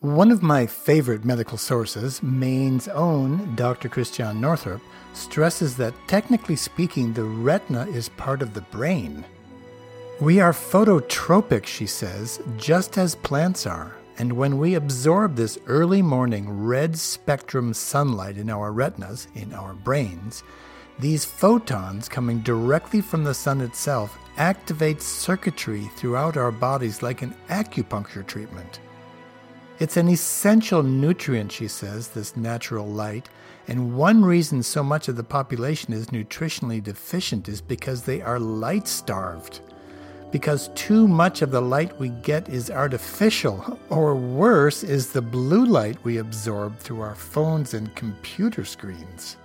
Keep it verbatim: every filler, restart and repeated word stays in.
One of my favorite medical sources, Maine's own Doctor Christiane Northrup, stresses that technically speaking, the retina is part of the brain. We are phototropic, she says, just as plants are, and when we absorb this early morning red spectrum sunlight in our retinas, in our brains, these photons coming directly from the sun itself activate circuitry throughout our bodies like an acupuncture treatment. It's an essential nutrient, she says, this natural light, and one reason so much of the population is nutritionally deficient is because they are light-starved. Because too much of the light we get is artificial, or worse is the blue light we absorb through our phones and computer screens.